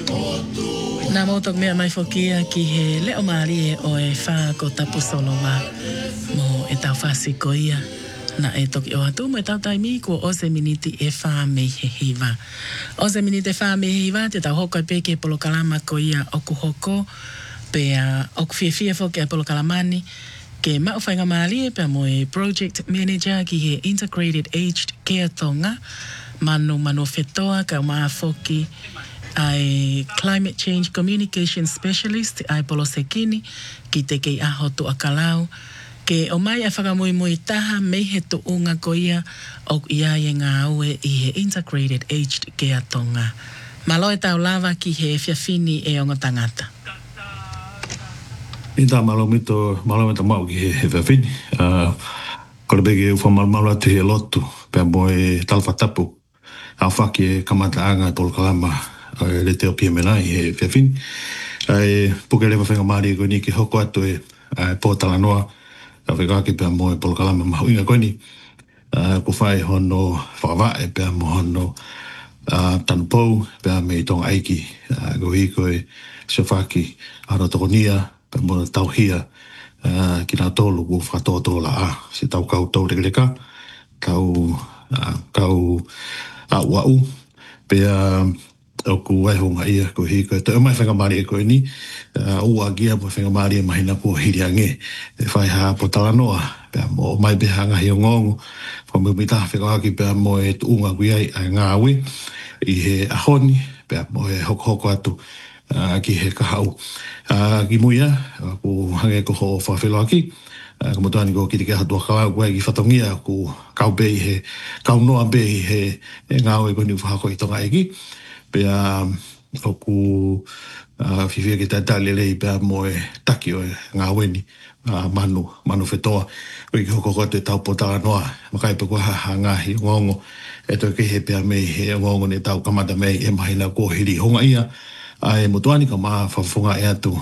Nā mōtok mea mai whokia ki he leo maari e o e whā ko tapu sonoma mo e tau whasiko ia na e toki o atu mo e tau taimi ko ose miniti e whā me he hiwa. Ose miniti e whā me he hiwa te tau hoko e peke polo kalama ko ia oku hoko pe oku fia whoke e polo kalamani ke mau whainga maari e pia mo e project manager ki he integrated aged care tonga manu whetoa ka maa whoki ai climate change communication specialist ai polo sekini ki te kei aho tu akalau ke o mai a whakamui taha mei he tu unga ko ia o ia e ngā aue i he integrated aged care tonga. Malo e tau lava ki he whiawhini e onga tangata. Inta malo mito mau ki he whiawhini. Kore bege u whamalmalo te he lotu pia mo e talwhatapu. Au whaki e kamata anga tolu kalama le te opia menai he whiawhini. Puke lewa whenga maari koe ni ki hoko atu e pōtala noa. Ka whekake pia mo e polo kalama mahu inga koe ni. Ko whai hono whakawae pia mo hono tanu pou pia me i tonga aiki. Ko hi koe siofaki hana toko nia pia mo tauhia ki nā tolu ku whakatoa a. Se tau kau tau rekeleka. Kau au pia o ku waihonga ia ko hi koe. Te o mai whenga maari e koe ni. Ua gia po whenga maari e mahina po hiri ange. E whai haa po tala noa. Pea mo mai beha ngahi o ngongo. Pea mo mita whenga haki pea mo e tuunga kuiai a ngāwe. I he ahoni. Pea mo e hoko atu ki he kahau. Ki muia. Ku hange ko ho whawhelo aki. Ka motuani ko ki te kia hatua kalau koe ki whatongia. Ku kau bei he. Kau noa bei he ngāwe ko ni whahako i tonga eki. Pea oku whiwhia ki tātai lelei pea mo e taki o ngā weni manu whetoa. Koe ki hoko koe te tau potara noa. Makai pe kua ha ngahi ngongo. E toi kehe pea mei he ngongo ne tau kamata mei e mahina ko hiri honga ia. Ai motuani ka maa whawhunga e atu.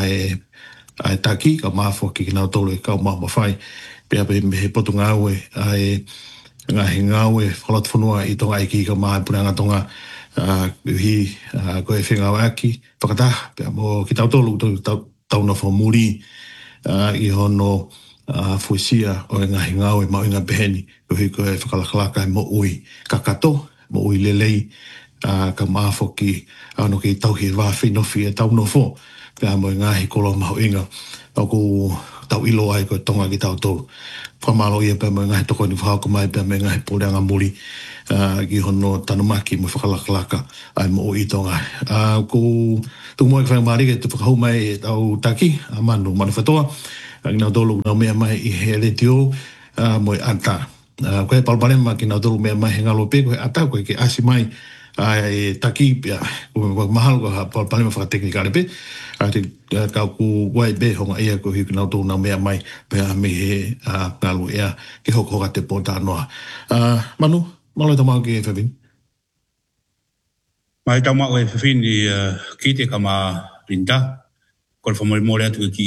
Ai taki ka maa whoki ki nau tolu e kau maa mawhai. Pea pe me he potu ngāwe. Ai ngahi ngāwe whalat whanua i tonga iki ka maa punanga tonga. Hi koe whengawa aki whakataha pia mo ki tau tolu tau na whamuri i hono fuisia o e ngahi ngawe mau inga beheni koe whakalakalaka mo ui kakato mo ui lelei ka maafoki ano ki tau hi wāwhi nofi e tau nofo pia mo e ngahi kolo mau inga au ku tau ilo ai koe tonga ki tau tolu whamalo ia pia mo e ngahi toko ni whahako mai pia mo e ngahi pōreanga muri ki hono tanumaki mo whakalakalaka ai mo i tonga. Ko tu mo e whainga maari ke te whakahau mai au taki, manu whetoa. Ki nau tolu nau mea mai i he retio mo e anta. Koe palparema ki nau tolu mea mai he ngalo pe koe ata koe ke asi mai ai taki pia. Koe mahalo koe palparema whakateknikare pe. Kau ku wai be honga ia ko hi nau tolu nau mea mai pea me he ngalo ea ke hoko hoka te pōtā noa. Manu? Malo tamau ki e whawhini? Mai tamau e whawhini ki te kama rinta. Kore whamore atu ki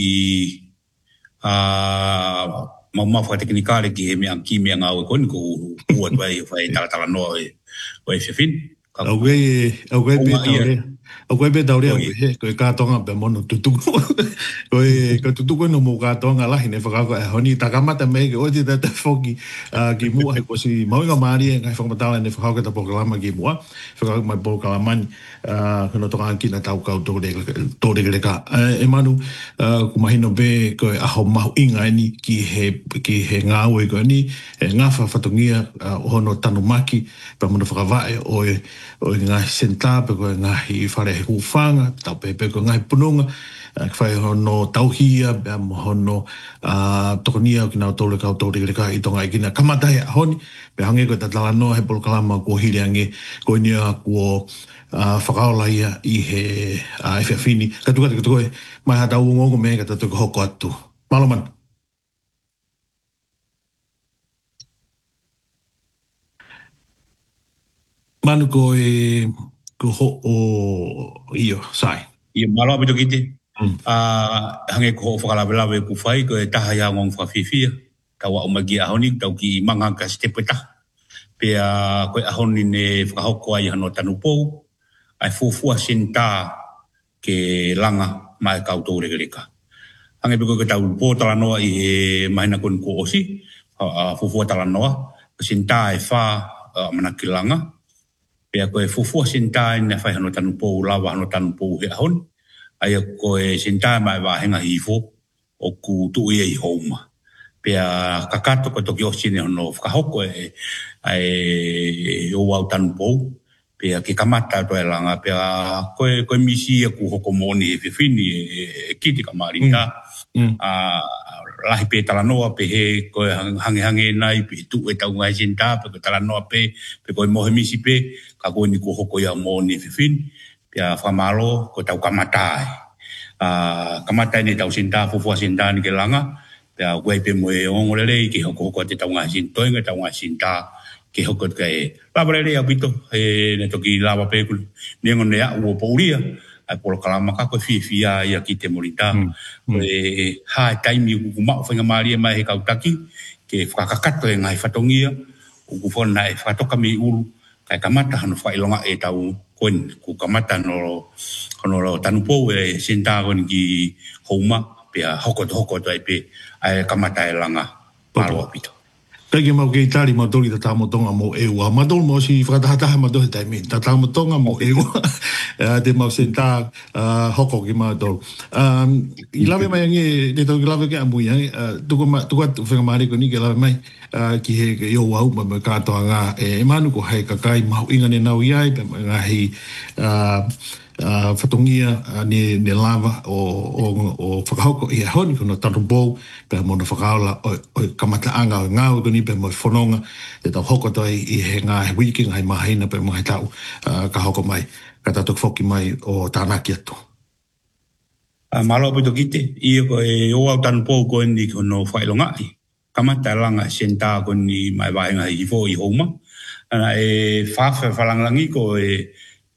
mau whakateknikare ki he mea ki mea ngā ue koni ko ua tuai whai talatala noa e whawhini. Au koe pe taurea. Au koe pe taurea koe kātonga pe mono tutuko. Koe tutuko no mo kātonga lahi ne whakako e honi takamata mei ke oti tata whoki ki mua he kosi mauinga maari e ngai whakamatala ne whakako ta pokalama ki mua. Whakako mai pokalamani kono toka anki na tau kau tōrekeleka. E manu kumahino be koe aho mahu inga eni ki he ngāwe koe ni e ngawha whatongia hono tanumaki pa mono whakawae o ngahi senta pe koe ngahi whare he kuwhanga, tau pe koe ngahi pununga, whai hono tauhia, bea mo hono tokonia o ki nau tōle kau tōre reka i tonga i kina kamatai a honi, pe hange koe tatala noa he polo kalama kua hiri ange, koe nia kua whakaola ia i he whiawhini. Ka tukoe, mai hata uongongo me ka tatu ko hoko atu. Maloman. Manu ko ho o iyo sai. Ia malo api toki te. Hange ko ho whakalawelawe ku whai ko e taha ia ngong whawhiwhia. Tawa o magi ahoni tau ki manganga si te peta. Pea koe ahoni ne whakahoko ai hano tanu pou. ai fufua sinta ke langa mai kautou regereka. Hange biko ke tau po talanoa i he mahina kon ko osi, fufua talanoa, sinta e wha manaki langa. Pea koe fufua sinta ina whai hano tanu pou lawa hano tanu pou he ahon. Aia koe sinta mai wahenga hifo o ku tu ia i houma. Pea kakato ko toki osine hono whakahoko e o au tanu pou. Pea ke kamata to e langa. Pea koe misi e ku hoko moni e whiwhini e kiti kamarita. Lahi pe talanoa pe he koe hange nai pe tu e tau ngai sinta pe koe talanoa pe koe mohe misi pe ka koe ni ku hoko ia moni e whiwhini. Pea whamalo ko tau kamatai. Kamatai ni tau sinta, fufua sinta ni ke langa. Pea koe pe moe ongorele ke hoko te tau ngai sintoinga, tau ngai sinta ke hoko te kai. Labarele au pito, ne toki lawa pe kuli. Nengo ne a ua pouria. Ai polo kalama ka koe fia ia ki te morita. Koe hae taimi uku mao whainga maria mai he kautaki. Ke whakakato e ngai whatongia. Uku whona e whatoka mi uru. Kai kamata hano whailonga e tau koen. Ku kamata no tanupou e sinta koen ki houma. Pea hoko ai pe ai kamata e langa. Palo apito. Pegi mau ke itali mau tori ta tamotonga mo eua. Madol mo si whakatahataha ma dohe taimi. Ta tamotonga mo eua. Te mau senta hoko ki mau tolu. I lawe mai ange, ne tau ki lawe ke amui ange. Tuku atu whengamari ko ni ke lawe mai. Ki he ke iou au ma me katoa ngā. E manu ko hei kakai mahu inga ne nau iai. Pe ngā hei whatongia ne lava o whakahoko i honi kono tatu bou pe mona whakaola o kamata anga o ngāu toni pe mo whanonga te tau hoko toi i he ngā he wiki ngai mahina pe mga tau ka hoko mai ka tatuk whoki mai o tānaki atu. Malo pito kite, ia ko e o au tanu pou ko ni kono whailongai. Kamata langa senta ko ni mai wahenga i fo i houma. Ana e whawha whalanglangi ko e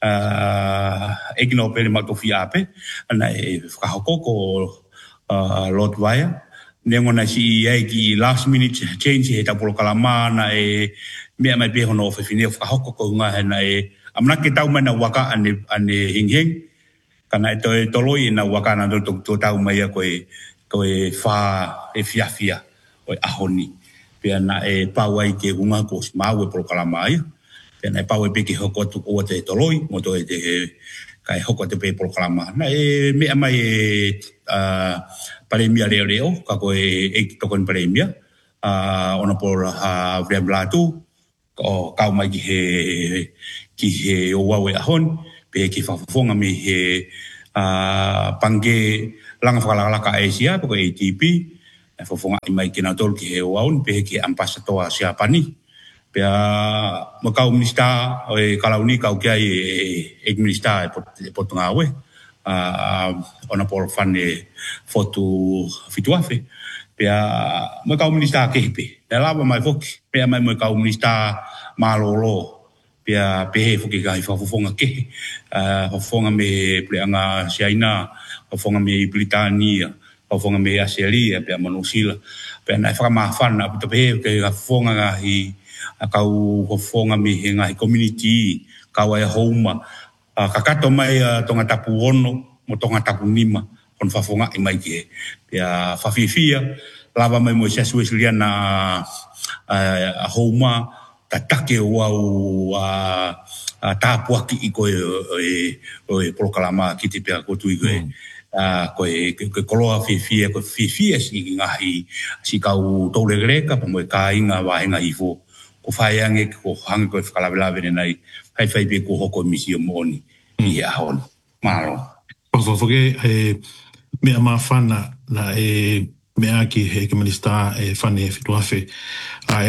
egino pele matofi ape ana e whakahoko ko Lord Waya nengo na si ai ki last minute change he tapolo kalama na e mea mai pe hono whawhine whakahoko ko ngā na e amna ke tau mai na waka ane hing kana e toi toloi na waka na to tau mai ko e wha e fiafia o ahoni pia na e pawai ke unga ko mau e polo kalama ia Pena e pau e peke hoko atu o te toloi, mo to e te kai hoko te pe proklama. Na e mea mai e paremia reo, ka koe e tokon paremia, ona por vrea blatu, o kau mai ki he o wawe ahon, pe ki whafonga me he pange langa whakalaka Asia, poko ATP, e whafonga i mai ki na tolu ki he o waun, pe ki ambasatoa Siapani. Pea makau minista o e kalauni kau kia e minista e potunga awe. Ona por fan e fotu fituafe. Pea makau minista kehipe. Pea lava mai foki. Pea mai makau minista malolo. Pea pehe foki kai whafufonga kehi. Whafufonga me pleanga Siaina. Whafufonga me Britania. Whafufonga me Aselia. Pea Manusila. Pea nai whakamawhana. Pita pehe ke whafufonga ngahi kau hofonga me he ngai community kau ai houma kakato mai tonga tapu ono mo tonga tapu nima kon fafonga i mai ke pia fafifia lava mai mo Sesues liana houma tatake wau tapu aki i koe o proklama ki te pia ko tui koe koloa fifia ko fifia si ngahi si kau tole greka pa mo ka inga wahenga ifo ko whaiange ko hangi koe whakalawelawe nei whai pe ko hoko misi o moni i ahon. Maro. Whake mea mawhana na mea ki he kemanista whane e whituafe a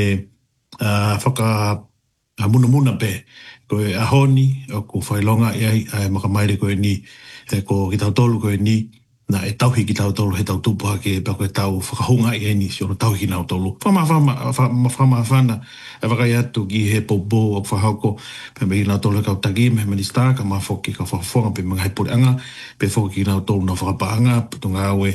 whaka muna pe koe ahoni o ko whailonga i makamaire koe ni ko ki tau tolu koe ni na e tauhi ki tau tolu he tau tupuha ke pa koe tau whakahunga i ni si ono tauhi ki nau tolu. Whamawhana e wakai atu ki he popo o whahauko pe me ki nau tolu kau tagi me minista ka mawhoki ka whafonga pe mga hepureanga pe whoki ki nau tolu na whakapaanga putunga awe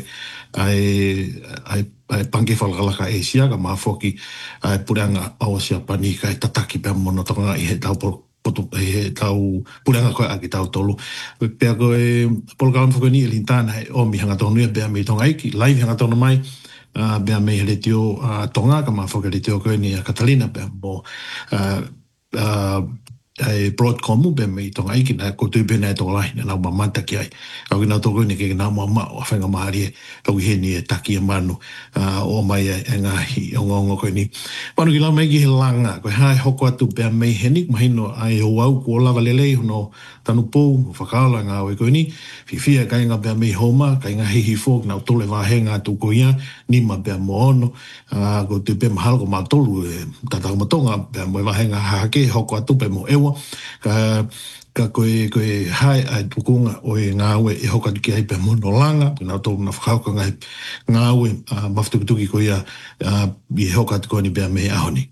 ai pange whalakalaka Asia ka mawhoki ai pureanga awa Siapani ka e tataki pe mono tonga i he tau poto he tau pulanga ko aki tau tolu pe ko pol ka mfoko ni lintana o mi hanga tonu be mi tonga iki live hanga tonu mai be me le tio tonga ka ma foko le tio ko ni Catalina be mo ai Broadcom be me tonga iki na ko tu be na to lai na ma mata ki ai ka na to ko ni ke na ma o fenga mari to hi ni taki manu o mai nga hi ngo ko ni panu ki la me ki langa ko hai hoko atu be me henik mahino ai o au ko la valele no tanu po fakala nga o ko ni fia ka nga be me homa ka nga hi fok na to le va henga tu ko ia ni ma be mo no ko tu be mahal ko ma tolu tata mo tonga be mo va henga ha ke hoko atu be mo ewa ka koe hai ai tukunga o e ngāwe e hoka ki ai pe mono langa, na tō na whakauka ngai ngāwe maftukutuki ko ia i hoka tuko ni bea me ahoni.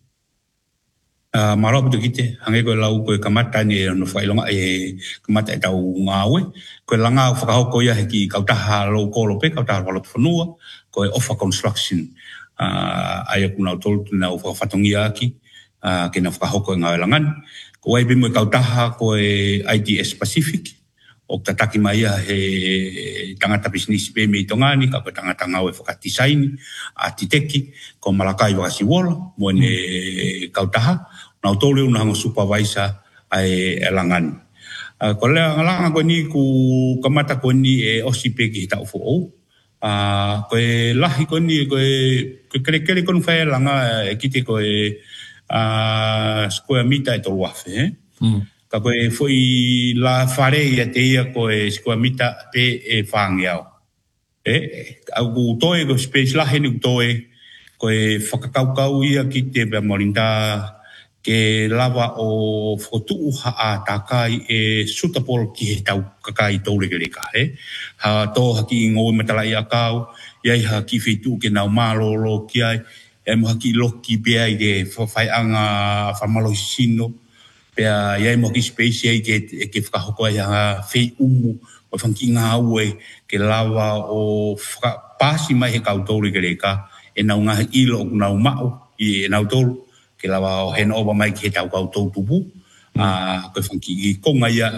Maro putu kite, hange koe lau koe kamata ni no whailonga kamata e tau ngāwe, koe langa whakahoko ia heki kautaha lau kolo pe, kautaha walotu whanua, koe offer construction, ai aku nau tolu na whakafatongia aki, ke na whakahoko e ngāwe langani, ko ai bimo kautaha ko IDS Pacific o tataki mai he tangata business pe me tongani ka ko tangata ngawe whakatisaini architecti ko malakai wa siwola mo ne kautaha na tole una ngo supervisor ai elangani ko le langa ko ni ku kamata ko ni OCP ki ta fo ko lahi ko ni ko kele ko fa langa kite ko square meter e tolu afe, ka koe foi la whare ia te ia koe square meter pe e whangiao. Au toe ko space la henu toe, koe whakakaukau ia ki te bea morinda ke lava o whotuu haa takai e sutapol ki he tau kakai tauregereka. Ha tō haki ngoi matala ia kau, iai haki whetu ke nau mālolo ki ai, e mo haki loki pea i de whai anga whamalo sino pea iai mo ki space ai ke whakahoko ai anga whei umu o whanki ngā ue ke lawa o pāsi mai he kautore ke reka e nau ngā ilo o nau mao i e nau tolu ke lawa o hena oba mai ki he tau kautou tupu koe whanki i konga ia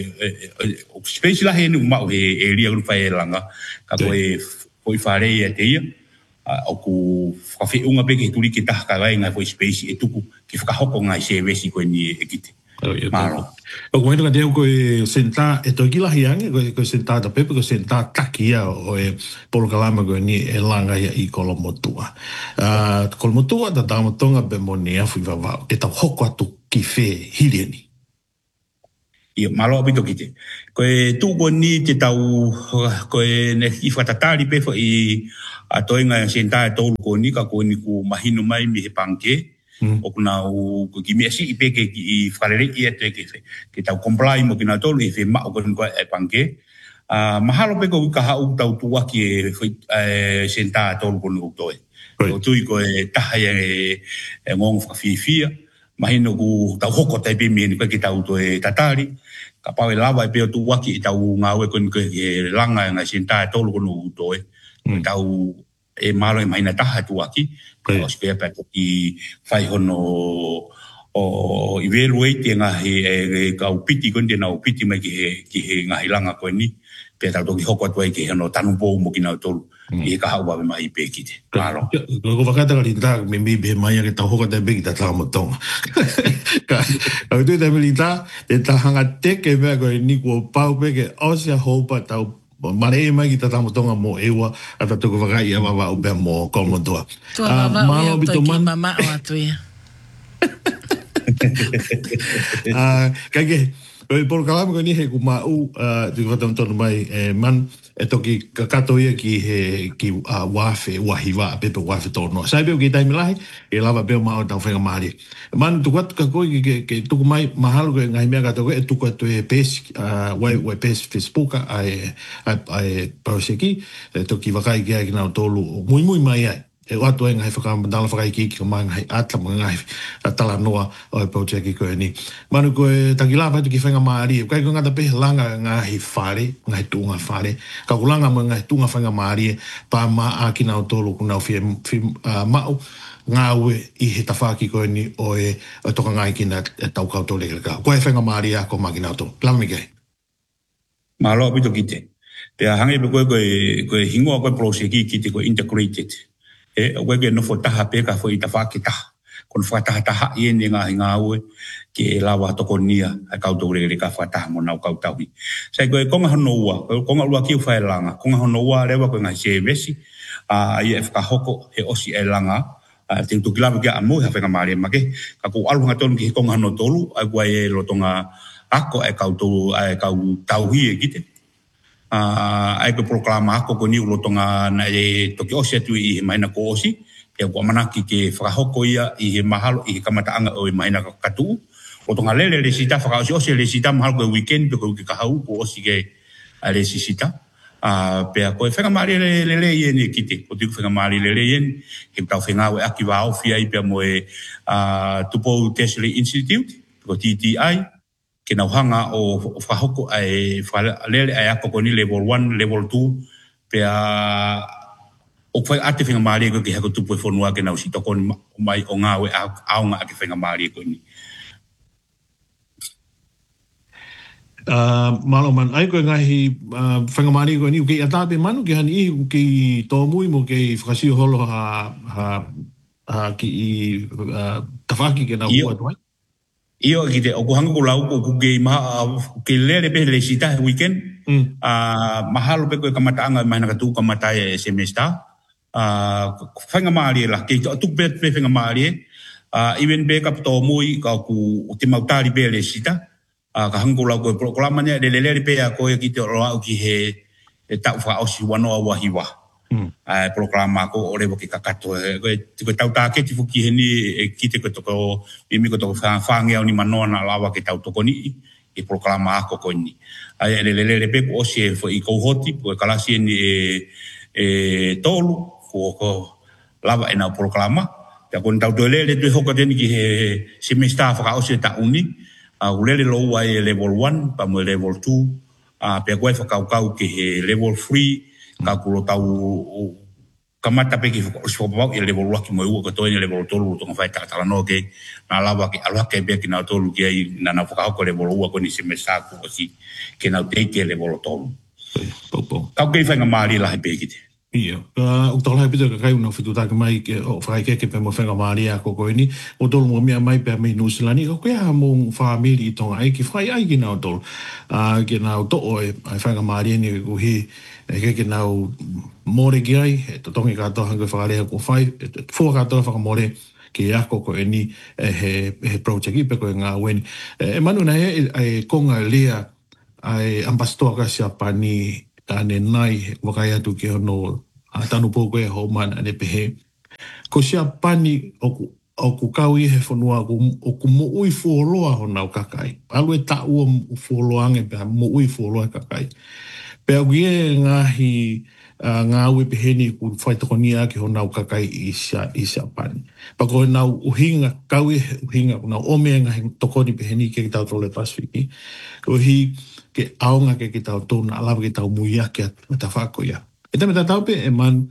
o space la he nu mao he ria kunu whai e langa ka koe whare ia te ia o ku whawhi unga pe ke turi ki taha ka rai ngai fo space e tuku ki whakahoko ngai se wesi koe ni e kite. Maro. O koe nuka teo koe senta e toki lahi ange koe senta ta pepe koe senta takia o e polo kalama koe ni e langa ia i Kolomotua. Kolomotua ta tāmatonga pe mo ni afu i wawao ke tau hoko atu ki whe hiriani. Ia, malo abito kite. Koe tūko ni te tau koe ne i whatatari pe i a toenga senta e tolu ko ni ka ko ni ku mahino mai mi he panke o kuna o ki mi asi i pe ke i wharere i ete ke tau comply mo ki na tolu i fe ma o ko e panke mahalo pe ko ka hau tau tua ki e senta e tolu ko ni toi o tui ko e taha e ngong whakawhiwhia mahino ku tau hoko tai pe mi ni ki tau to e tatari ka pau e lava e pe o tua ki i tau ngā ue ko ni ke langa ngā senta e tolu ko ni toi tau e malo e maina taha tu aki o spea pe ki fai hono o evaluate nga he ka upiti konde na upiti mai ki he nga hilanga ko ni pe tau ki hoko tu ki hono tanu po mo ki na tolu e ka hawa mai pe ki te claro ko vakata ka linda me mi be mai ke tau hoko te be ki ta tamo tonga ka au tu te milita e ta hanga te ke me ko ni ko pau pe ke o se hopa tau mare mai ki tata motonga mo ewa ata tuku wakai a wawa upe mo Kolomotua. Malo bito man. Mama o atu ia. Kage, por kalama ko ni he ku mau tuku whatam tonu mai man e toki kakato ia ki wafe wahiwa pepe wafe tono. Sai beo ki taimi lahi e lava beo mao tau whenga mahari. Man tuku atu kakoi ke tuku mai mahalo ko ngai mea kato e tuku atu e pes wai pes Facebooka ai pauseki toki wakai ki ai ki nau tolu mui mai ai. watu ngai whakamandala whakaiki ki mai ngai atama ngai tala noa o e project ko ni. Manu ko takila pa ki whanga maari. Kai ko ngata pe langa ngai whare, ngai tunga whare. Ka kulanga mo ngai tunga whanga maari pa ma akina o tolu kuna fi mau ngawe I he tawhaki ko ni o e toka ngai kina tau kau tole ka. Ko e whanga maari a ko makina o tolu. Lami kai. Malo pito kite. Pea hangi pe koe hingoa koe proseki kite koe integrated. Koe ke nofo taha pe ka fo I tawhaki taha. Kon whataha I ene ngā ue ke lawa toko nia a kau re ka whataha mo nau kau tauhi. Sai koe konga hono ua, konga ua kiu whae langa. Konga hono ua rewa koe ngai se vesi. I e whakahoko he osi e langa. Te utu kilawa kia amu ha whenga maare make. Ka kou aluhanga tonu ki he konga hono tolu. A kua e lotonga ako e kau tauhi e kite. Ai ko proklama ako ko ni ulotonga na e toki osi atu I he maina ko osi. Pea kua manaki ke whakahoko ia I he mahalo I he kamataanga o e maina katu. Ulotonga lele le sita whakaosi osi le sita mahalo koe weekend pe koe ki kahau ko osi ke le sita. Pea koe whenga maari lele iene kite. Ko tiku whenga maari lele iene. He tau whenga we aki wao fia I pea mo e Tupou Tertiary Institute. Ko TTI. Ke nau hanga o whahoko ai whalele ai ako koni level 1, level 2, pea o whai ate whenga maari ko ke hako tupu e whonua ke nau sitoko mai o ngā we aonga ake whenga maari ko ni. Malo man, ai koe ngahi whenga maari ko ni, ke atape manu ke hani I ke tōmui mo ke whakasio holo ki tawhaki ke nau hua tuai. Iyo kite o kuhanga ko lau ko ke ke lele pe le sita weekend mahalo pe ko kamataanga mai na katu kamata e semester whanga maari la ke tu pe whanga maari even be kap to mui ka ku te mautari pe le sita ka hanga ko lau ko programa ne le lele pe ko kite o lau ki he tau fa osi wanoa wahiwa programa ko ore ki kakato ko tau ta ke tifu ki ni kite ko to mimi ko to fa nge ni manona lawa ke tau to ko ni I programa ko ni ai le pe ko se fo I ko hoti ko kalasi ni tolu ko lava ina programa ya ko tau do le hoko ni ki semester fa o se ta uni ulele lo ai level 1 pa mo level 2 pe ko fa kau ke level 3 ka kulo tau kamata pe ki so ba I level 1 ki mo u ko to ni level 2 to fa ta tala no ke na lava ki alwa ke be ki na to lu ki na na fa ko level 1 ko ni se mesa ko si ke na te ke level 2 ka ke fa ngamali la pe ki Ia. O tola pito ka kai una fitu taka mai ke o fai ke pe mo whenga maari a koko ini. O tolu mo mea mai pe me nusilani. O kea mo whamiri tonga ai ki whai ai ki nao tolu. Ke nao to o e whenga maari ni ku hi. Ke nao more ki ai. To tongi katoa hanga whakarea ko whai. Fua katoa whakamore ki a koko ini he project I pe koe ngā weni. E manu na e konga lea ai ambastoa ka siapa ni ane nai wakai atu ki hono tanu pōko e hau mana ane pehe. Ko sia pani o ku kau I he whanua o ku mo ui fuoloa ho nau kakai. Alu e ta ua fuoloa ange peha mo ui fuoloa kakai. Pea ui e ngahi ngā ue pehe ni ku whaitoko ni ake ho nau kakai I sia pani. Pako nau uhinga, kau e uhinga, nau ome ngahi tokoni pehe ni ke tau tole Pasifiki. Uhi ke aonga ke tau tōna alawa ke tau muia ke ta whako ia. E tame tau pe e man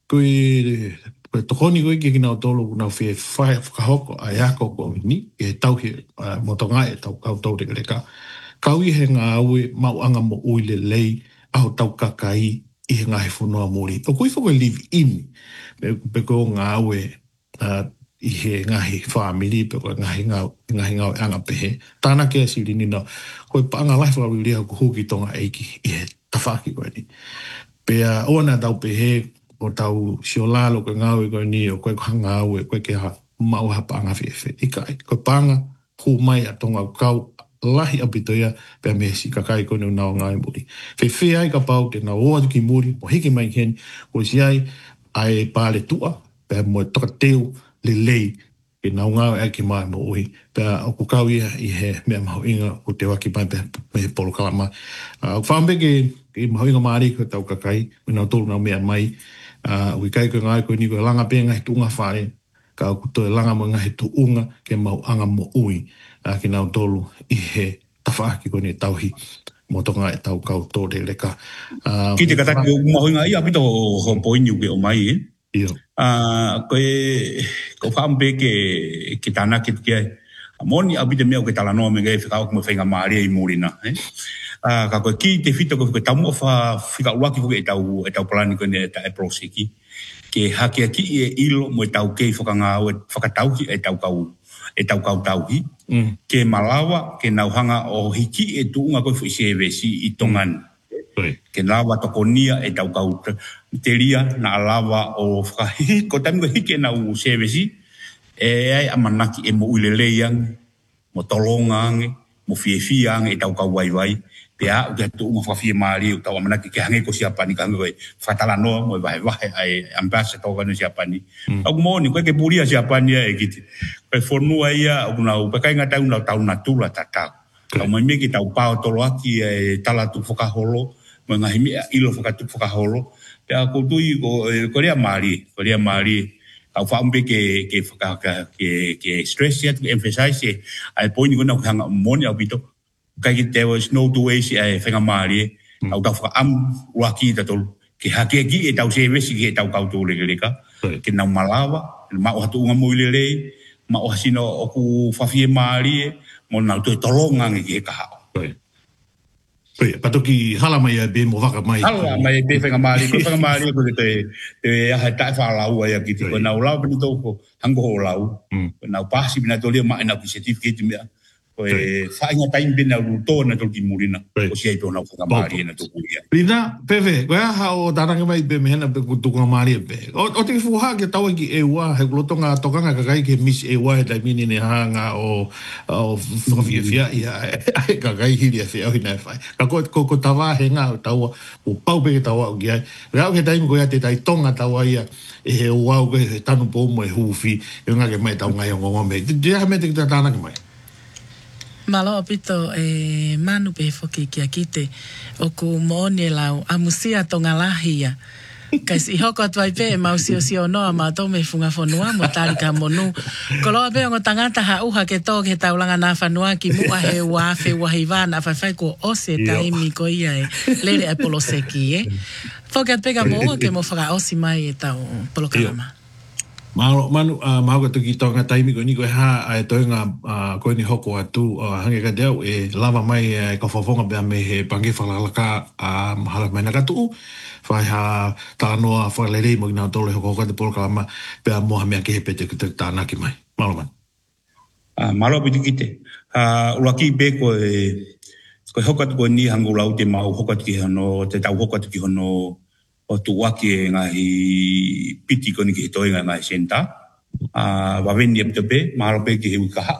koe tokoni koe ke nau tōlu nau whee whakahoko a iako ko ni ke tau he motonga e tau kau tau reka. Kau I he ngā aue mau anga mo ui le lei aho tau kakai I he ngā he whanua mori. O koe whako live in pe ko ngā aue I he ngahi whamiri pe koe ngahi ngau anga pehe. Tāna ke asiri ni nau. Koe paanga lai whakawiri ku huki tonga eiki I he tawhaki koe ni. Pea oana tau pehe o tau siolalo koe ngau koe ni o koe hanga au e koe ke ha mau ha paanga whiwhi. Ikai, koe paanga hu mai a tonga kau lahi apitoia pea mehesi kakai koe nau nao ngai muri. Whiwhi ai ka pau te nau oatu ki muri o hiki mai hen koe si ai ai pāle tua pea mo toka teu le lei ke nau ngau e ki mai mo ui. Pea o kukau ia I he mea maho inga o te waki mai pe me polo kalama. Whambe ke maho inga maari ko tau kakai, me nau tolu nau mea mai, ui kai ko ngai ko ni ko langa pe ngai tunga whae, ka ku toi langa mo ngai tu unga ke mau anga mo ui, ki nau tolu i he tawhaaki ko ni tauhi, mo tonga e tau kau tō re leka. Ki te kataki o mahui ngai, a pito ho poini uke o mai e. Iyo. Ko whaampe ke tāna ki te moni a pito mea o ke talanoa me ngai whikao kuma whainga maari i mūrina. Ka koe ki te whito ko tamu o whika uaki ko e tau palani ko ne e proseki. Ke hake ki e ilo mo e tau kei whakangau e whakatauhi e tau kau tauhi. Ke malawa, ke nauhanga o hiki e tuunga koe fui sevesi i tongan. Ke lawa tokonia e tau kau te ria na alawa o whakahi. Ko tamu hiki e nau sevesi e ai amanaki e mo uileleiang, mo tolongang, mo fiefia e tau kau waiwai. Pea uke tuunga whawhia maari o tau amanaki ke hange ko siapani ka hange koe whatalanoa mo e wahe ai ambasa tau kanu siapani. Au moni koe ke puria siapani e kiti. Koe whonua ia o kunau pekai ngatau nau tau natula tatau. Au mai meki tau pao tolo aki e talatu whakaholo, mo ngahi mea ilo whakatu whakaholo. Pea kutui ko rea maari. Au whaumpe ke stress ia, ke emphasize ai poini kona hanga moni au pito. Kai ki te was no to ways e whenga maari au tau whaka uaki tatolu ke hake ki e tau sevesi ki e tau kau leka ke nau malawa mao hatu unga moilelei mao hasino oku whawhie maari mo nau toi tolongang ki e kahao patoki hala mai e be mo waka mai hala mai e be whenga maari ko te ahe tae whalau ai ki te ko nau lau pini toko hango ho lau nau pasi bina tolia mai nau ki certificate mea Koe whainga taimbe na ruto na toki murina. Ko si ai pōna whanga maari na toku ia. Rina, pewe, koe aha o taranga mai pe mehena pe kutuka maari pe. O te fuha ke tawa ki e ua, he kulotonga tokanga kakai ke miss e ua he taimini ne hanga o whakawhiawhia ia e kakai hiri a whia hina e whai. Ka ko tawa he ngā tawa, o pau pe ke tawa o ki ai. Rau ke taimi koe a te tai tonga tawa ia e he ua o ke he tanu po mo e huwhi, e ngā ke mai tau ngai o ngome. Te me te tāna ke mai. Malo pito manu pe foki kia kite o ku moone lau amusia tonga lahia. Kasi hoko atuai pe mausio sio noa ma tome funga fonua mo tali ka monu. Koloa pe ongo tangata ha uha ke tō ke taulanga nā whanua ki mua he wafe wahivana whaiwhai ko ose taimi ko ia e lere e poloseki Foki at peka mo ke mo whaka osi mai e tau polokarama. Manu, mahau ka tuki tonga taimi ko ni koe ha e toenga koe ni hoko atu hange ka deo e lava mai e ka whawhonga bea me he pange whalalaka mahala mai na katu whai ha tānoa whalerei mo ina tole hoko ka te polokarama bea moha mea ke he pete ki tāna ki mai. Malo man. Malo piti kite. Ulaki be koe hoko atu koe ni hangu lau te mau hoko atu ki hono, te tau hoko atu ki hono o tu waki e ngahi piti koni ki he toenga ngahi senta. Waweni e pitope, mahalo pe ki he ui kaha.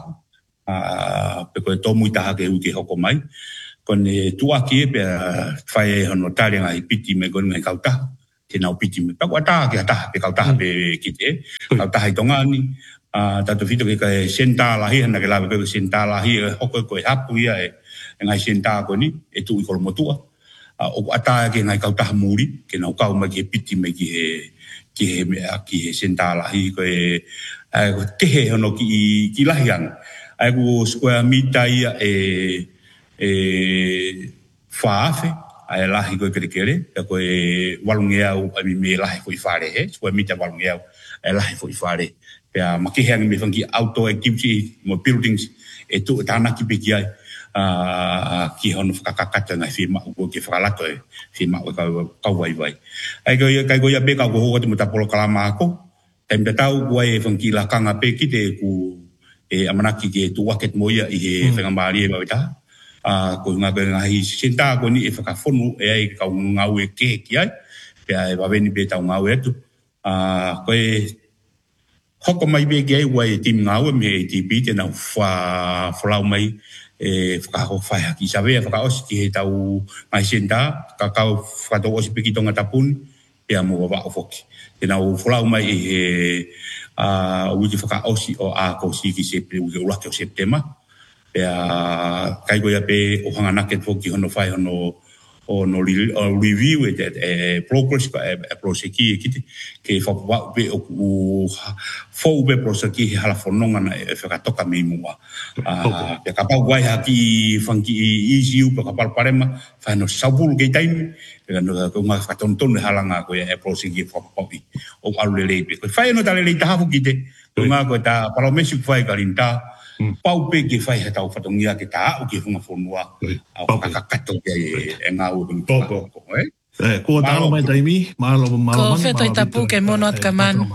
Pe koe tōmui taha ke ui ke hoko mai. Kone tu waki e pe whai e hono tari ngahi piti me koni ngahi kautaha. Te nau piti me. Paku ataha ke ataha pe kautaha pe kite. Kautaha i tonga ni. Tato fito ke kai senta lahi, hana ke lawe ke senta lahi e hoko koe hapu ia e ngahi senta koni. E tu i kolomotua. O ata ke ngai kautaha muri ke nau kau mai ke piti mai ki he sentalahi ko e tehe hono ki lahiang ai ku square meter ia e faafe ai lahi ko kere ko e walungea o ai me lahi ko i fare he square meter walungea ai lahi ko i fare pe a makihang me fangi auto activity mo buildings e tu tana ki peki ai ki hono whakakakata ngai whima ua ke whakalato e whima ua kau waiwai. Kai goia pe kau kohoka te mutapolo kalama ako, taim te tau kua e whanki la kanga pe ki te ku e amanaki ke tu waket moia i he whangamari e mawitaha. Ko ngā koe ngahi senta ko ni e whakawhonu e ai kau ngau e ke ki ai, pe ai waweni pe tau ngau e atu. Koe hoko mai pe ki ai ua e tim ngau e me e tipi te nau whalau mai e whakaho whai haki sawe, whakaosi ki he tau mai senta, kakau whakato osi peki tonga tapun, pia mua wao whoki. Te nau wholau mai i he uiki whakaosi o a kosi ki sepe, uike ulake o septema, pia kai goia pe o hanganake whoki hono whai hono o no review e progress proseki ke fa be o fo be proseki hala fononga na e fa toka me mua pe ka pa guai haki fanki easy u pa pa parema fa no sabul ke time no ko ma fa tonton halanga ko e proseki fa popi o alele pe ko fa no tale le ta fu kite ko ma ko ta para me su fa kalinta pau pe ke fai he tau whatongia ke tā o ke hunga whonua au kakakato ke e ngā uru poko. Ko tālo mai taimi, malo Ko whetoi tapu ke mono at ka manu.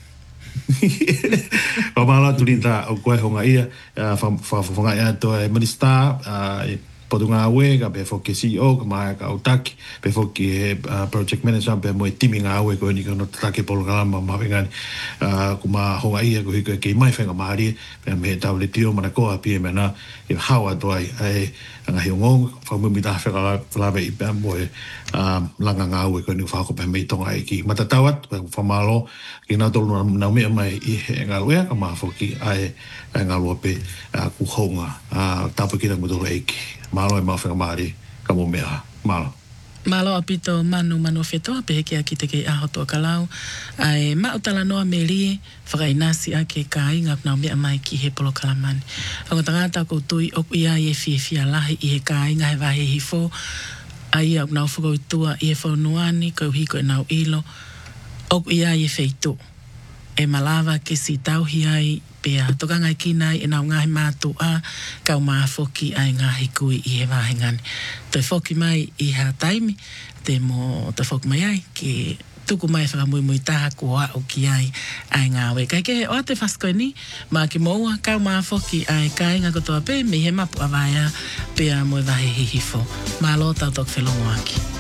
Pamala tuli tā o koe honga ia, whawhonga ia to e Minista, Podunga awe, ka pe foki CEO, ka mai ka utaki, pe foki project manager, pe moe timi ngā awe, ko ni ka no tatake polo kalama, mawengani, ko ma honga ia, ko hiko ke mai whenga maari, pe me tau le tio mana koa, pia mena, i hawa toai, anga hi ngong, whamumi ta whelawe i pe moe langa ngā awe, ko ni whako pe mei tonga e ki matatawat, pe whamalo, ki nā tolu nau mea mai i he ngā lua, ka ma foki ai ngā lua pe ku honga, tāpu ki na mutolo eiki. Malo e mawhenga maari, ka mo mea, malo. Malo apito manu whetoa pe heke a ki te kei aho toa kalau. Ai mautala noa me rie, whakainasi a ke ka inga nau mea mai ki he polo kalamani. Ako tangata ko tui oku ia i e fia lahi i he ka inga he wahe hifo. Ai au nau whakautua i he whaunuani, kau hiko e nau ilo. Oku ia i e wheitu. E malawa ke si tauhi ai, pea tokanga i kinai e nau ngahi mātu a kau maa foki ai ngahi kui i he wahengani. Toi foki mai i ha taimi, te mo te foki mai ai ke tuku mai whakamui taha kua o ki ai ngā we. Kai ke o te whaskoi ni, maa ki moua kau maa foki ai kai ngā kotoa pe, me he mapu a waya pea mo i wahe hihifo. Maa lo tau tok whelongo aki.